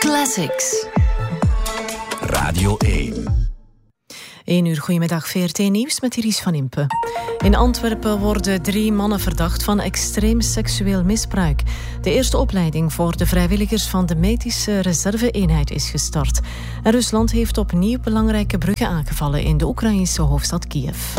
Classics. Radio 1. 1 uur, goedemiddag, VRT Nieuws met Iris van Impe. In Antwerpen worden 3 mannen verdacht van extreem seksueel misbruik. De eerste opleiding voor de vrijwilligers van de medische reserve-eenheid is gestart. En Rusland heeft opnieuw belangrijke bruggen aangevallen in de Oekraïnse hoofdstad Kiev.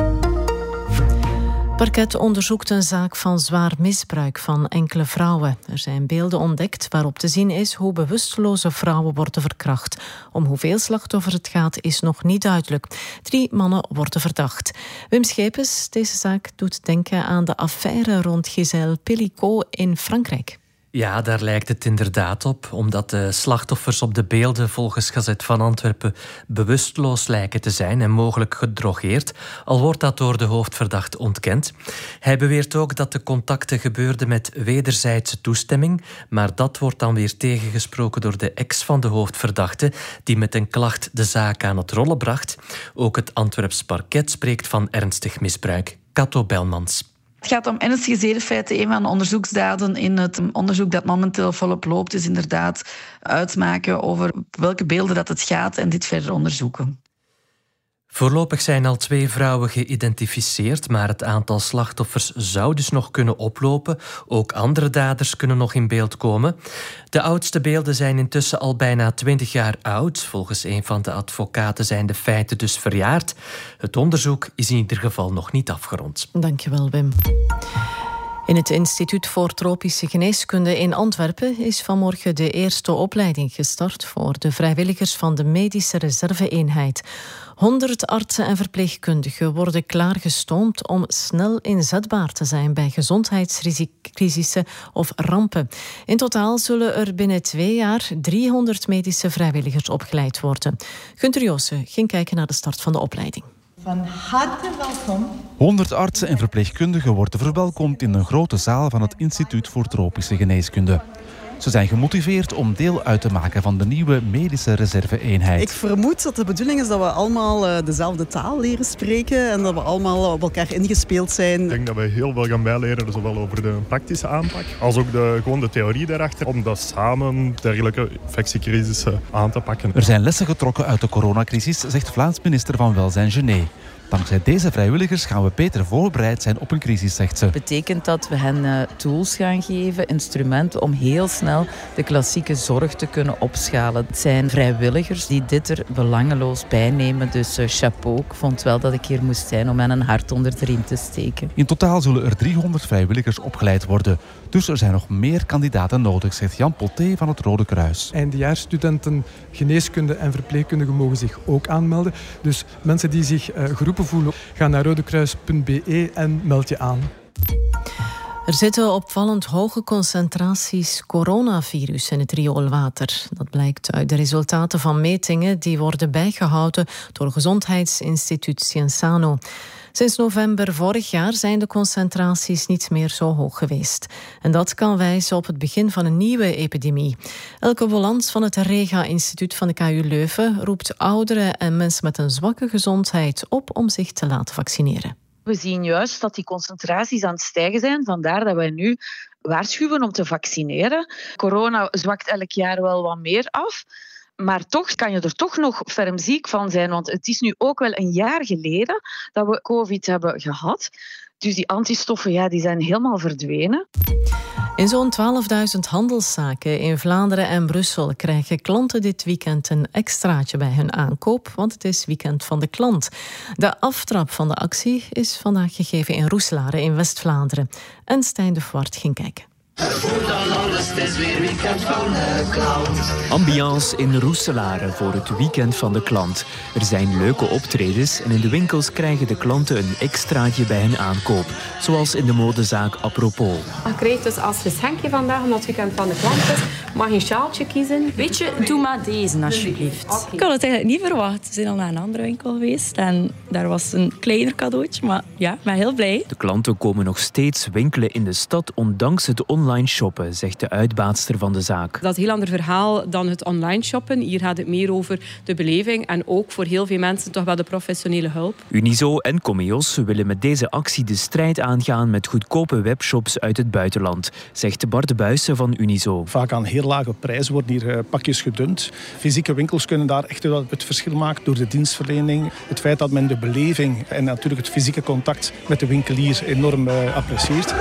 Parket onderzoekt een zaak van zwaar misbruik van enkele vrouwen. Er zijn beelden ontdekt waarop te zien is hoe bewusteloze vrouwen worden verkracht. Om hoeveel slachtoffers het gaat is nog niet duidelijk. 3 mannen worden verdacht. Wim Schepens, deze zaak doet denken aan de affaire rond Gisèle Pelicot in Frankrijk. Ja, daar lijkt het inderdaad op, omdat de slachtoffers op de beelden volgens Gazet van Antwerpen bewusteloos lijken te zijn en mogelijk gedrogeerd, al wordt dat door de hoofdverdachte ontkend. Hij beweert ook dat de contacten gebeurden met wederzijdse toestemming, maar dat wordt dan weer tegengesproken door de ex van de hoofdverdachte, die met een klacht de zaak aan het rollen bracht. Ook het Antwerps parket spreekt van ernstig misbruik. Kato Belmans. Het gaat om ernstige zedenfeiten. Een van de onderzoeksdaden in het onderzoek dat momenteel volop loopt is inderdaad uitmaken over welke beelden dat het gaat en dit verder onderzoeken. Voorlopig zijn al 2 vrouwen geïdentificeerd, maar het aantal slachtoffers zou dus nog kunnen oplopen. Ook andere daders kunnen nog in beeld komen. De oudste beelden zijn intussen al bijna 20 jaar oud. Volgens een van de advocaten zijn de feiten dus verjaard. Het onderzoek is in ieder geval nog niet afgerond. Dankjewel, Wim. In het Instituut voor Tropische Geneeskunde in Antwerpen is vanmorgen de eerste opleiding gestart voor de vrijwilligers van de medische reserve-eenheid. 100 artsen en verpleegkundigen worden klaargestoomd om snel inzetbaar te zijn bij gezondheidscrisissen of rampen. In totaal zullen er binnen 2 jaar 300 medische vrijwilligers opgeleid worden. Gunther Joossen ging kijken naar de start van de opleiding. Van harte welkom. 100 artsen en verpleegkundigen worden verwelkomd in een grote zaal van het Instituut voor Tropische Geneeskunde. Ze zijn gemotiveerd om deel uit te maken van de nieuwe medische reserve-eenheid. Ik vermoed dat de bedoeling is dat we allemaal dezelfde taal leren spreken en dat we allemaal op elkaar ingespeeld zijn. Ik denk dat we heel veel gaan bijleren, zowel over de praktische aanpak als ook gewoon de theorie daarachter, om dat samen dergelijke infectiecrisissen aan te pakken. Er zijn lessen getrokken uit de coronacrisis, zegt Vlaams minister van Welzijn Gené. Dankzij deze vrijwilligers gaan we beter voorbereid zijn op een crisis, zegt ze. Dat betekent dat we hen tools gaan geven, instrumenten om heel snel de klassieke zorg te kunnen opschalen. Het zijn vrijwilligers die dit er belangeloos bij nemen, dus chapeau. Ik vond wel dat ik hier moest zijn om hen een hart onder de riem te steken. In totaal zullen er 300 vrijwilligers opgeleid worden. Dus er zijn nog meer kandidaten nodig, zegt Jan Poté van het Rode Kruis. Eindejaarsstudenten geneeskunde en verpleegkundigen mogen zich ook aanmelden. Dus mensen die zich geroepen voelen, ga naar rodekruis.be en meld je aan. Er zitten opvallend hoge concentraties coronavirus in het rioolwater. Dat blijkt uit de resultaten van metingen die worden bijgehouden door Gezondheidsinstituut Cienzano. Sinds november vorig jaar zijn de concentraties niet meer zo hoog geweest. En dat kan wijzen op het begin van een nieuwe epidemie. Elke Wolans van het Rega-instituut van de KU Leuven roept ouderen en mensen met een zwakke gezondheid op om zich te laten vaccineren. We zien juist dat die concentraties aan het stijgen zijn. Vandaar dat wij nu waarschuwen om te vaccineren. Corona zwakt elk jaar wel wat meer af. Maar toch kan je er toch nog ferm ziek van zijn. Want het is nu ook wel een jaar geleden dat we COVID hebben gehad. Dus die antistoffen die zijn helemaal verdwenen. In zo'n 12.000 handelszaken in Vlaanderen en Brussel krijgen klanten dit weekend een extraatje bij hun aankoop, want het is weekend van de klant. De aftrap van de actie is vandaag gegeven in Roeselare in West-Vlaanderen. En Stijn de Voort ging kijken. Ambiance in Roeselare voor het weekend van de klant. Er zijn leuke optredens en in de winkels krijgen de klanten een extraatje bij hun aankoop. Zoals in de modezaak Apropos. Je krijgt dus als geschenkje vandaag, omdat het weekend van de klant is, mag je een sjaaltje kiezen. Weet je, doe maar deze alsjeblieft. Okay. Ik had het eigenlijk niet verwacht. We zijn al naar een andere winkel geweest en daar was een kleiner cadeautje, maar ja, ik ben heel blij. De klanten komen nog steeds winkelen in de stad ondanks het online shoppen, zegt de uitbaatster van de zaak. Dat is een heel ander verhaal dan het online shoppen. Hier gaat het meer over de beleving en ook voor heel veel mensen toch wel de professionele hulp. Unizo en Comeos willen met deze actie de strijd aangaan met goedkope webshops uit het buitenland, zegt Bart Buijsen van Unizo. Vaak aan heel lage prijzen worden hier pakjes gedumpt. Fysieke winkels kunnen daar echt wel het verschil maken door de dienstverlening. Het feit dat men de beleving en natuurlijk het fysieke contact met de winkelier enorm apprecieert.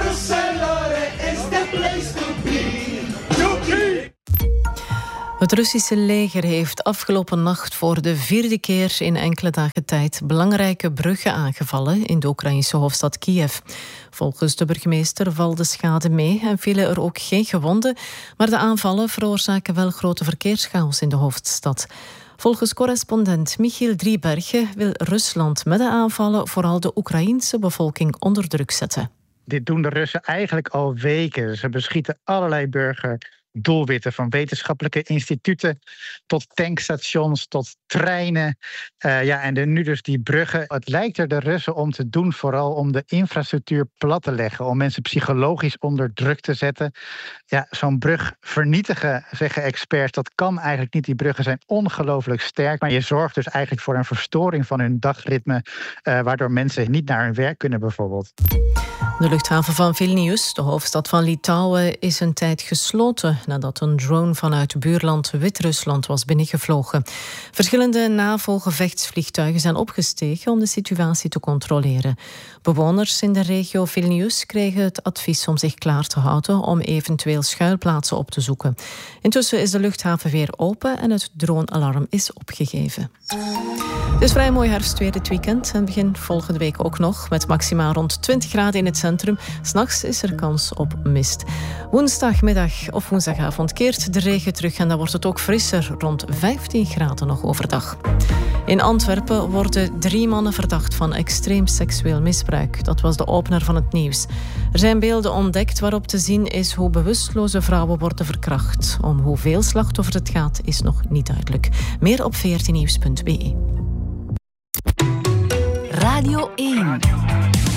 Het Russische leger heeft afgelopen nacht voor de 4e keer in enkele dagen tijd belangrijke bruggen aangevallen in de Oekraïnse hoofdstad Kiev. Volgens de burgemeester valt de schade mee en vielen er ook geen gewonden, maar de aanvallen veroorzaken wel grote verkeerschaos in de hoofdstad. Volgens correspondent Michiel Driebergen wil Rusland met de aanvallen vooral de Oekraïense bevolking onder druk zetten. Dit doen de Russen eigenlijk al weken. Ze beschieten allerlei burgerdoelwitten, van wetenschappelijke instituten tot tankstations, tot treinen. En nu dus die bruggen. Het lijkt er de Russen om te doen vooral om de infrastructuur plat te leggen, om mensen psychologisch onder druk te zetten. Ja, zo'n brug vernietigen, zeggen experts, dat kan eigenlijk niet. Die bruggen zijn ongelooflijk sterk, maar je zorgt dus eigenlijk voor een verstoring van hun dagritme, waardoor mensen niet naar hun werk kunnen bijvoorbeeld. De luchthaven van Vilnius, de hoofdstad van Litouwen, is een tijd gesloten nadat een drone vanuit buurland Wit-Rusland was binnengevlogen. Verschillende NAVO-gevechtsvliegtuigen zijn opgestegen om de situatie te controleren. Bewoners in de regio Vilnius kregen het advies om zich klaar te houden om eventueel schuilplaatsen op te zoeken. Intussen is de luchthaven weer open en het dronealarm is opgegeven. Het is vrij mooi herfstweer dit weekend en begin volgende week ook nog, met maximaal rond 20 graden in het centrum. 's Nachts is er kans op mist. Woensdagmiddag of woensdagavond keert de regen terug en dan wordt het ook frisser, rond 15 graden nog overdag. In Antwerpen worden 3 mannen verdacht van extreem seksueel misbruik. Dat was de opener van het nieuws. Er zijn beelden ontdekt waarop te zien is hoe bewusteloze vrouwen worden verkracht. Om hoeveel slachtoffers het gaat is nog niet duidelijk. Meer op 14nieuws.be. Radio 1.